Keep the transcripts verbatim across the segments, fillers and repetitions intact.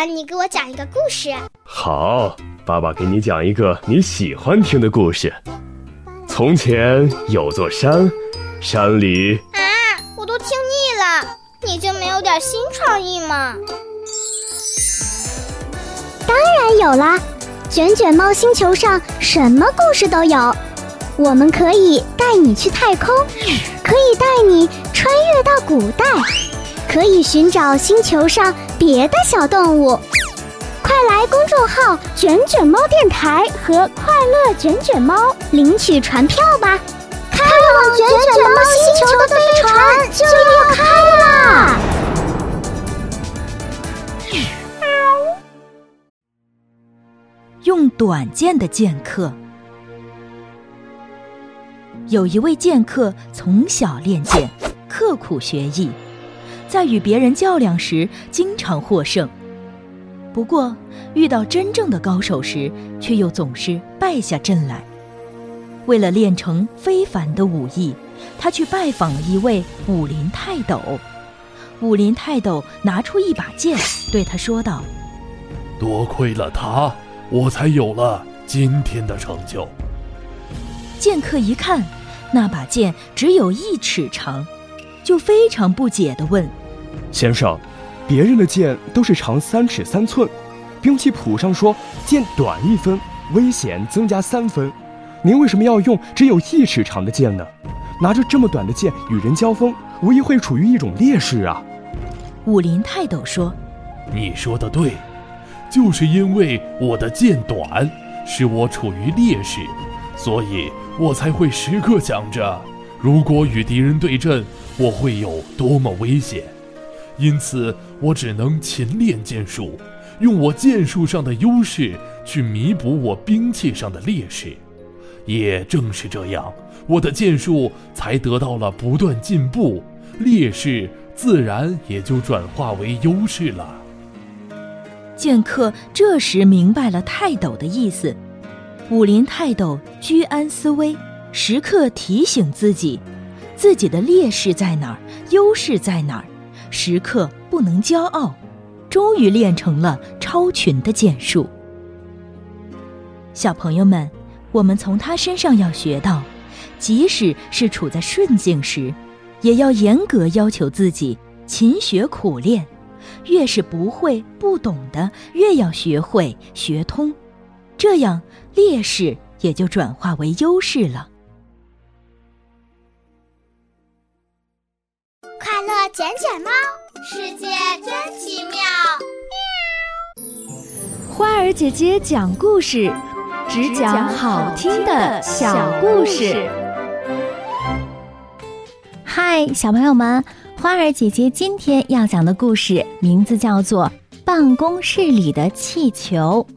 你给我讲一个故事。 好，爸爸给你讲一个你喜欢听的故事。从前有座山，山里…… 啊，我都听腻了，你就没有点新创意吗？ 当然有啦，卷卷猫星球上什么故事都有。我们可以带你去太空，可以带你穿越到古代，可以寻找星球上别的小动物。快来公众号卷卷猫电台和快乐卷卷猫领取船票吧，开往卷卷猫星球的飞船就要开啦！ 用短剑的剑客。有一位剑客从小练剑，刻苦学艺，在与别人较量时经常获胜。不过遇到真正的高手时，却又总是败下阵来。为了练成非凡的武艺，他去拜访了一位武林泰斗。武林泰斗拿出一把剑，对他说道： 多亏了他，我才有了今天的成就。 剑客一看那把剑只有一尺长，就非常不解地问： 先生，别人的剑都是长三尺三寸，兵器谱上说剑短一分，危险增加三分，您为什么要用只有一尺长的剑呢？拿着这么短的剑与人交锋，无疑会处于一种劣势啊。 武林泰斗说： 你说的对，就是因为我的剑短，使我处于劣势，所以我才会时刻想着，如果与敌人对阵，我会有多么危险。因此我只能勤练剑术，用我剑术上的优势去弥补我兵器上的劣势。也正是这样，我的剑术才得到了不断进步，劣势自然也就转化为优势了。 剑客这时明白了泰斗的意思。武林泰斗居安思危，时刻提醒自己，自己的劣势在哪儿，优势在哪儿，时刻不能骄傲，终于练成了超群的剑术。小朋友们，我们从他身上要学到，即使是处在顺境时，也要严格要求自己，勤学苦练，越是不会不懂的，越要学会学通，这样劣势也就转化为优势了。 快乐卷卷猫，世界真奇妙。 花儿姐姐讲故事，只讲好听的小故事。 嗨，小朋友们，花儿姐姐今天要讲的故事名字叫做《办公室里的气球》。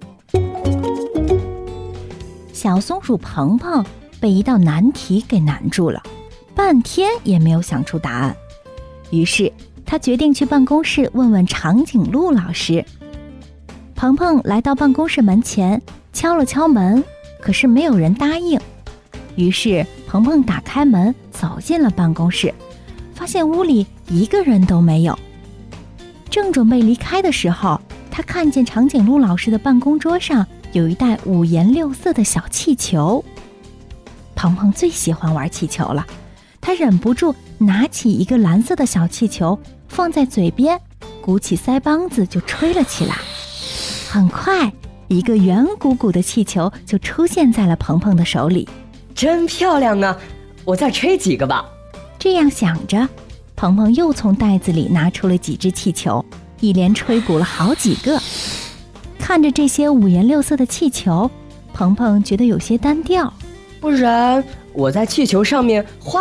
小松鼠鹏鹏被一道难题给难住了，半天也没有想出答案。于是他决定去办公室问问长颈鹿老师。鹏鹏来到办公室门前，敲了敲门，可是没有人答应。于是鹏鹏打开门，走进了办公室，发现屋里一个人都没有。正准备离开的时候，他看见长颈鹿老师的办公桌上有一袋五颜六色的小气球。鹏鹏最喜欢玩气球了，他忍不住拿起一个蓝色的小气球放在嘴边，鼓起腮帮子就吹了起来。很快，一个圆鼓鼓的气球就出现在了鹏鹏的手里。 真漂亮啊，我再吹几个吧。 这样想着，鹏鹏又从袋子里拿出了几只气球，一连吹鼓了好几个。看着这些五颜六色的气球，鹏鹏觉得有些单调。 不然我在气球上面画